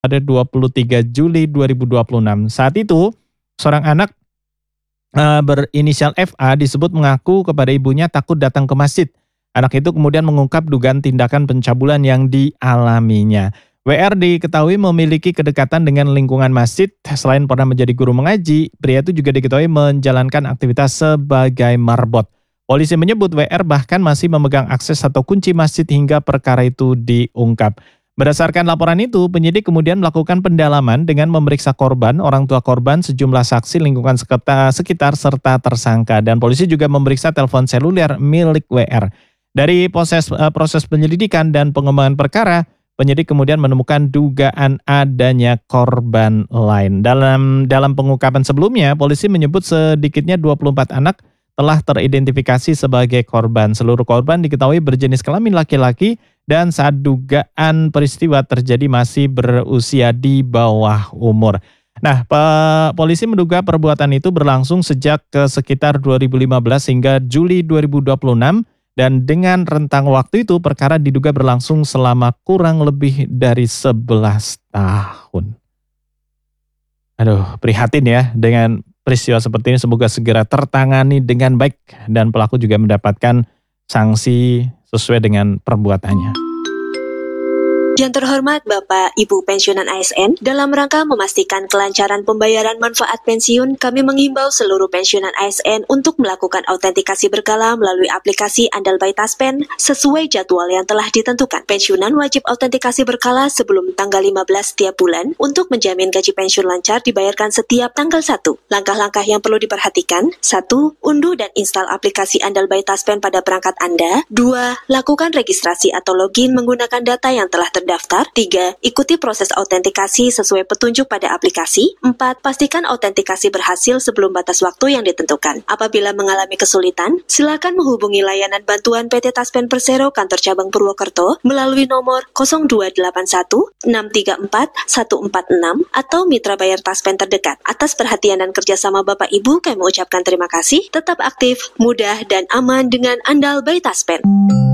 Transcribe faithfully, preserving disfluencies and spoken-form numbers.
pada dua puluh tiga Juli dua ribu dua puluh enam. Saat itu, seorang anak uh, berinisial F A disebut mengaku kepada ibunya takut datang ke masjid. Anak itu kemudian mengungkap dugaan tindakan pencabulan yang dialaminya. W R diketahui memiliki kedekatan dengan lingkungan masjid. Selain pernah menjadi guru mengaji, pria itu juga diketahui menjalankan aktivitas sebagai marbot. Polisi menyebut W R bahkan masih memegang akses atau kunci masjid hingga perkara itu diungkap. Berdasarkan laporan itu, penyidik kemudian melakukan pendalaman dengan memeriksa korban, orang tua korban, sejumlah saksi lingkungan sekitar, serta tersangka. Dan polisi juga memeriksa telepon seluler milik W R. Dari proses, proses penyelidikan dan pengembangan perkara, penyidik kemudian menemukan dugaan adanya korban lain. Dalam dalam pengungkapan sebelumnya, polisi menyebut sedikitnya dua puluh empat anak telah teridentifikasi sebagai korban. Seluruh korban diketahui berjenis kelamin laki-laki dan saat dugaan peristiwa terjadi masih berusia di bawah umur. Nah, polisi menduga perbuatan itu berlangsung sejak ke sekitar dua ribu lima belas hingga Juli dua ribu dua puluh enam. Dan dengan rentang waktu itu perkara diduga berlangsung selama kurang lebih dari sebelas tahun. Aduh, prihatin ya dengan peristiwa seperti ini. Semoga segera tertangani dengan baik dan pelaku juga mendapatkan sanksi sesuai dengan perbuatannya. Yang terhormat Bapak Ibu pensiunan A S N, dalam rangka memastikan kelancaran pembayaran manfaat pensiun, kami menghimbau seluruh pensiunan A S N untuk melakukan autentikasi berkala melalui aplikasi Andal by Taspen sesuai jadwal yang telah ditentukan. Pensiunan wajib autentikasi berkala sebelum tanggal lima belas setiap bulan untuk menjamin gaji pensiun lancar dibayarkan setiap tanggal satu. Langkah-langkah yang perlu diperhatikan: satu. Unduh dan install aplikasi Andal by Taspen pada perangkat Anda. dua. Lakukan registrasi atau login menggunakan data yang telah terdaftar. tiga. Ikuti proses autentikasi sesuai petunjuk pada aplikasi. empat. Pastikan autentikasi berhasil sebelum batas waktu yang ditentukan. Apabila mengalami kesulitan, silakan menghubungi layanan bantuan P T Taspen Persero kantor cabang Purwokerto melalui nomor nol dua delapan satu enam tiga empat satu empat enam atau mitra bayar Taspen terdekat. Atas perhatian dan kerjasama Bapak Ibu, kami mengucapkan terima kasih. Tetap aktif, mudah, dan aman dengan Andal by Taspen.